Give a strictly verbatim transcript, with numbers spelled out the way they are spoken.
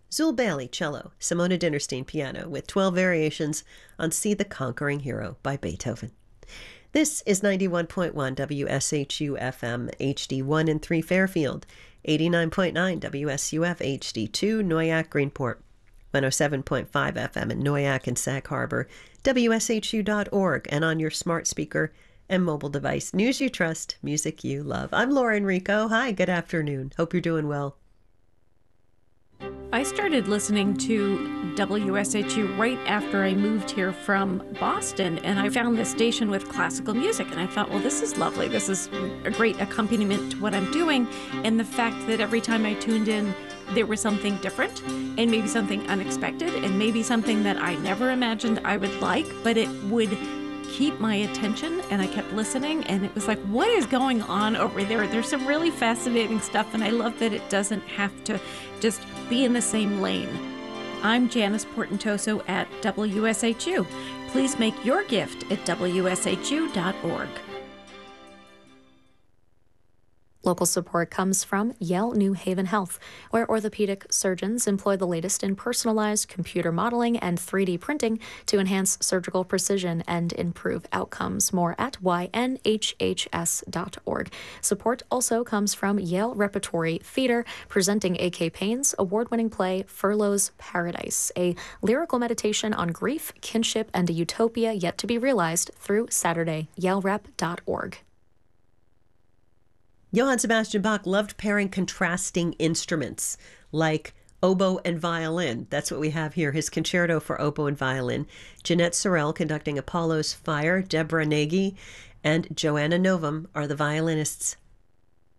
Zul Bailey, cello, Simona Dinnerstein, piano, with twelve variations on See the Conquering Hero by Beethoven. This is ninety-one point one W S H U F M H D one and three Fairfield, eighty-nine point nine W S U F H D two Noyak Greenport, one oh seven point five F M in Noyak and Sag Harbor, W S H U dot org, and on your smart speaker and mobile device. News you trust, music you love. I'm Laura Enrico. Hi, good afternoon. Hope you're doing well. I started listening to W S H U right after I moved here from Boston, and I found this station with classical music, and I thought, well, this is lovely. This is a great accompaniment to what I'm doing, and the fact that every time I tuned in, there was something different, and maybe something unexpected, and maybe something that I never imagined I would like, but it would keep my attention, and I kept listening, and it was like, what is going on over there? There's some really fascinating stuff, and I love that it doesn't have to just be in the same lane. I'm Janice Portentoso at W S H U. Please make your gift at W S H U dot org. Local support comes from Yale New Haven Health, where orthopedic surgeons employ the latest in personalized computer modeling and three D printing to enhance surgical precision and improve outcomes. More at Y N H H S dot org. Support also comes from Yale Repertory Theater, presenting A K Payne's award-winning play Furlough's Paradise, a lyrical meditation on grief, kinship, and a utopia yet to be realized through Saturday. Yale Rep dot org. Johann Sebastian Bach loved pairing contrasting instruments like oboe and violin. That's what we have here, his concerto for oboe and violin. Jeanette Sorel conducting Apollo's Fire, Deborah Nagy, and Joanna Novum are the violinists